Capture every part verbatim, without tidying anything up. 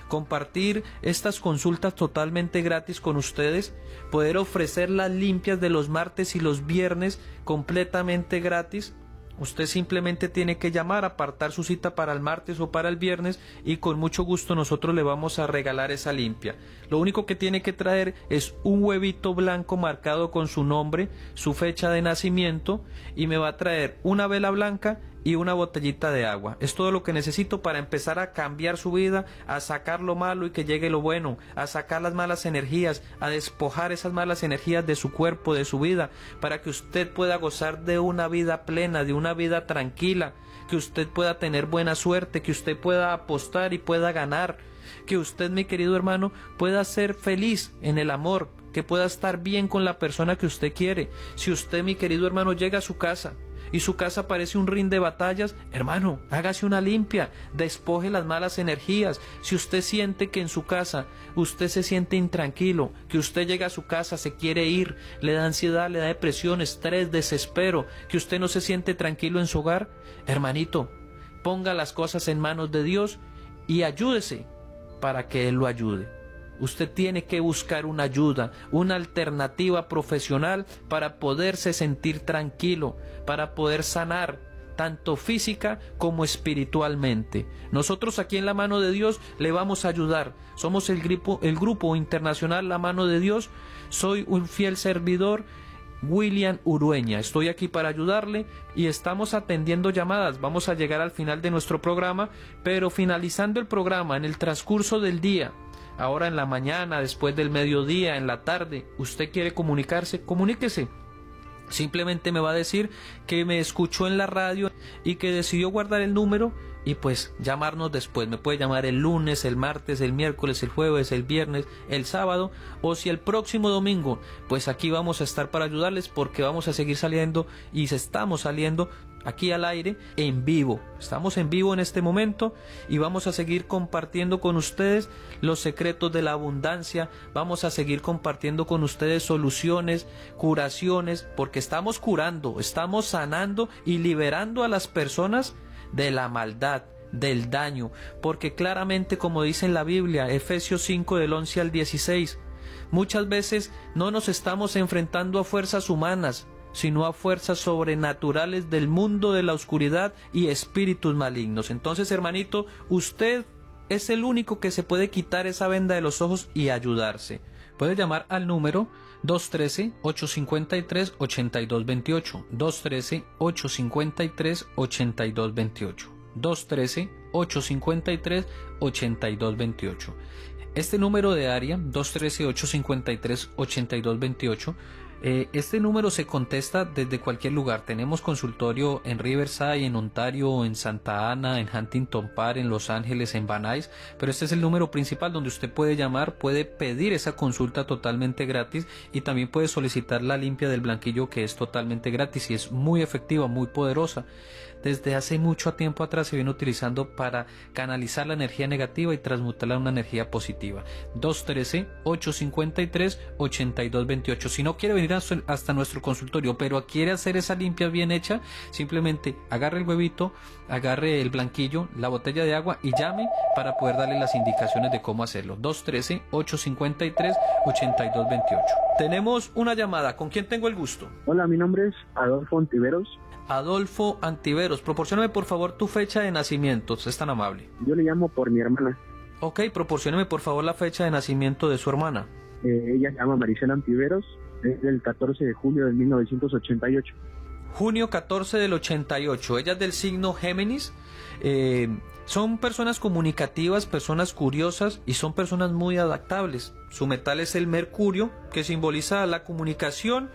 compartir estas consultas totalmente gratis con ustedes, poder ofrecer las limpias de los martes y los viernes completamente gratis. Usted simplemente tiene que llamar, apartar su cita para el martes o para el viernes y con mucho gusto nosotros le vamos a regalar esa limpia. Lo único que tiene que traer es un huevito blanco marcado con su nombre, su fecha de nacimiento, y me va a traer una vela blanca y una botellita de agua. Es todo lo que necesito para empezar a cambiar su vida, a sacar lo malo y que llegue lo bueno, a sacar las malas energías, a despojar esas malas energías de su cuerpo, de su vida, para que usted pueda gozar de una vida plena, de una vida tranquila, que usted pueda tener buena suerte, que usted pueda apostar y pueda ganar, que usted, mi querido hermano, pueda ser feliz en el amor, que pueda estar bien con la persona que usted quiere. Si usted, mi querido hermano, llega a su casa y su casa parece un ring de batallas, hermano, hágase una limpia, despoje las malas energías. Si usted siente que en su casa usted se siente intranquilo, que usted llega a su casa, se quiere ir, le da ansiedad, le da depresión, estrés, desespero, que usted no se siente tranquilo en su hogar, hermanito, ponga las cosas en manos de Dios y ayúdese para que Él lo ayude. Usted tiene que buscar una ayuda, una alternativa profesional para poderse sentir tranquilo, para poder sanar tanto física como espiritualmente. Nosotros aquí en La Mano de Dios le vamos a ayudar. Somos el grupo, el grupo internacional La Mano de Dios. Soy un fiel servidor, William Urueña. Estoy aquí para ayudarle y estamos atendiendo llamadas. Vamos a llegar al final de nuestro programa, pero finalizando el programa, en el transcurso del día, ahora en la mañana, después del mediodía, en la tarde, usted quiere comunicarse, comuníquese. Simplemente me va a decir que me escuchó en la radio y que decidió guardar el número y pues llamarnos después. Me puede llamar el lunes, el martes, el miércoles, el jueves, el viernes, el sábado, o si el próximo domingo, pues aquí vamos a estar para ayudarles, porque vamos a seguir saliendo y estamos saliendo aquí al aire en vivo. Estamos en vivo en este momento y vamos a seguir compartiendo con ustedes los secretos de la abundancia. Vamos a seguir compartiendo con ustedes soluciones, curaciones, porque estamos curando, estamos sanando y liberando a las personas de la maldad, del daño, porque claramente, como dice en la Biblia, Efesios cinco del once al dieciséis, muchas veces no nos estamos enfrentando a fuerzas humanas, sino a fuerzas sobrenaturales del mundo de la oscuridad y espíritus malignos. Entonces, hermanito, usted es el único que se puede quitar esa venda de los ojos y ayudarse. Puede llamar al número dos uno tres, ocho cinco tres, ocho dos dos ocho, dos uno tres, ocho cinco tres, ocho dos dos ocho, dos uno tres, ocho cinco tres, ocho dos dos ocho. Este número de área, dos uno tres, ocho cinco tres, ocho dos dos ocho, Eh, este número se contesta desde cualquier lugar. Tenemos consultorio en Riverside, en Ontario, en Santa Ana, en Huntington Park, en Los Ángeles, en Van Nuys, pero este es el número principal donde usted puede llamar, puede pedir esa consulta totalmente gratis y también puede solicitar la limpia del blanquillo, que es totalmente gratis y es muy efectiva, muy poderosa. Desde hace mucho tiempo atrás se viene utilizando para canalizar la energía negativa y transmutarla en una energía positiva. dos uno tres, ocho cinco tres, ocho dos dos ocho. Si no quiere venir hasta nuestro consultorio, pero quiere hacer esa limpia bien hecha, simplemente agarre el huevito, agarre el blanquillo, la botella de agua y llame para poder darle las indicaciones de cómo hacerlo. dos uno tres, ocho cinco tres, ocho dos dos ocho. Tenemos una llamada. ¿Con quién tengo el gusto? Hola, mi nombre es Adolfo Antiveros. Adolfo Antiveros, proporcióname por favor tu fecha de nacimiento, es tan amable. Yo le llamo por mi hermana. Ok, proporcióname por favor la fecha de nacimiento de su hermana. Eh, ella se llama Maricela Antiveros, es del catorce de julio de mil novecientos ochenta y ocho. Junio catorce del ochenta y ocho, ella es del signo Géminis. Eh, son personas comunicativas, personas curiosas y son personas muy adaptables. Su metal es el mercurio, que simboliza la comunicación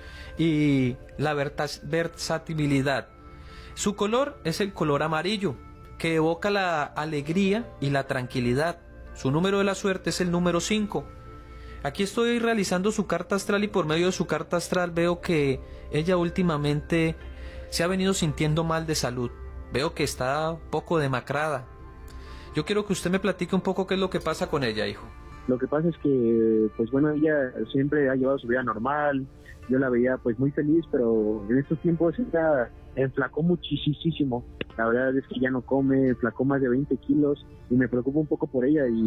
y la versatilidad. Su color es el color amarillo, que evoca la alegría y la tranquilidad. Su número de la suerte es el número cinco. Aquí estoy realizando su carta astral y por medio de su carta astral veo que ella últimamente se ha venido sintiendo mal de salud. Veo que está un poco demacrada. Yo quiero que usted me platique un poco qué es lo que pasa con ella, hijo. Lo que pasa es que, pues bueno, ella siempre ha llevado su vida normal. Yo la veía pues muy feliz, pero en estos tiempos ella enflacó muchísimo. La verdad es que ya no come, enflacó más de veinte kilos y me preocupa un poco por ella y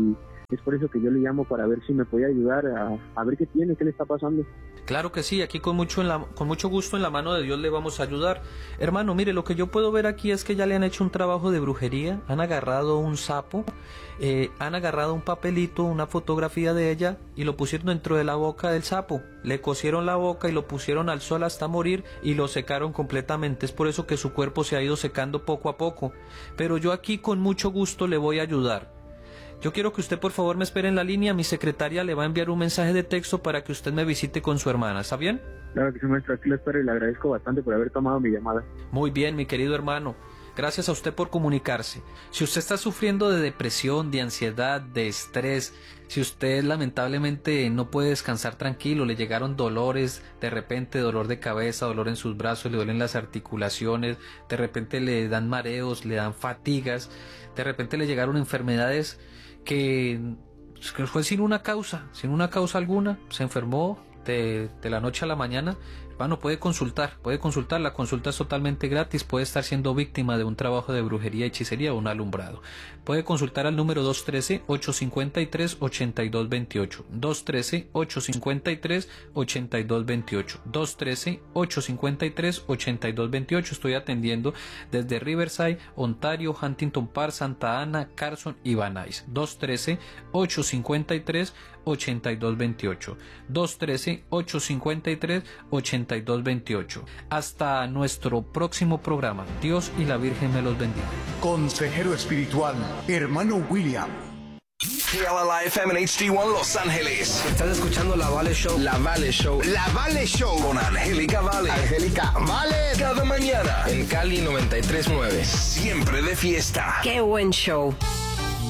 Es por eso que yo le llamo para ver si me puede ayudar a, a ver qué tiene, qué le está pasando. Claro que sí, aquí con mucho, en la, con mucho gusto en la mano de Dios le vamos a ayudar. Hermano, mire, lo que yo puedo ver aquí es que ya le han hecho un trabajo de brujería, han agarrado un sapo, eh, han agarrado un papelito, una fotografía de ella y lo pusieron dentro de la boca del sapo. Le cosieron la boca y lo pusieron al sol hasta morir y lo secaron completamente. Es por eso que su cuerpo se ha ido secando poco a poco. Pero yo aquí con mucho gusto le voy a ayudar. Yo quiero que usted por favor me espere en la línea, mi secretaria le va a enviar un mensaje de texto para que usted me visite con su hermana, ¿está bien? Claro que sí, maestro, aquí lo espero y le agradezco bastante por haber tomado mi llamada. Muy bien, mi querido hermano, gracias a usted por comunicarse. Si usted está sufriendo de depresión, de ansiedad, de estrés, si usted lamentablemente no puede descansar tranquilo, le llegaron dolores, de repente dolor de cabeza, dolor en sus brazos, le duelen las articulaciones, de repente le dan mareos, le dan fatigas, de repente le llegaron enfermedades que, que fue sin una causa, sin una causa alguna, se enfermó de, de la noche a la mañana, hermano, puede consultar, puede consultar, la consulta es totalmente gratis, puede estar siendo víctima de un trabajo de brujería, hechicería o un alumbrado. Puede consultar al número dos uno tres, ocho cinco tres, ocho dos dos ocho, dos uno tres, ocho cinco tres, ocho dos dos ocho, dos uno tres, ocho cinco tres, ocho dos dos ocho. Estoy atendiendo desde Riverside, Ontario, Huntington Park, Santa Ana, Carson y Van Nuys. dos uno tres, ocho cinco tres, ocho dos dos ocho, dos uno tres, ocho cinco tres, ocho dos dos ocho. Hasta nuestro próximo programa. Dios y la Virgen me los bendiga. Consejero espiritual, hermano William. K L L I F M en H D uno Los Ángeles. Estás escuchando La Vale Show. La Vale Show. La Vale Show. Con Angélica Vale. Angélica Vale. Cada mañana. En Cali noventa y tres punto nueve. Siempre de fiesta. Qué buen show.